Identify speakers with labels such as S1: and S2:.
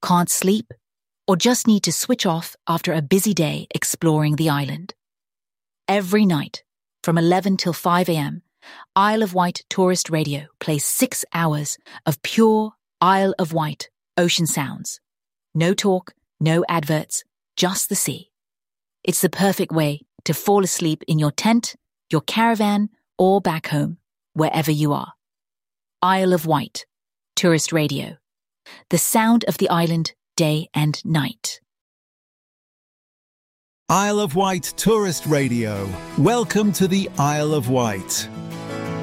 S1: can't sleep, or just need to switch off after a busy day exploring the island. Every night, from 11 till 5 a.m., Isle of Wight Tourist Radio plays 6 hours of pure Isle of Wight ocean sounds. No talk, no adverts, just the sea. It's the perfect way to fall asleep in your tent, your caravan, or back home, wherever you are. Isle of Wight Tourist Radio. The sound of the island day and night.
S2: Isle of Wight Tourist Radio. Welcome to the Isle of Wight.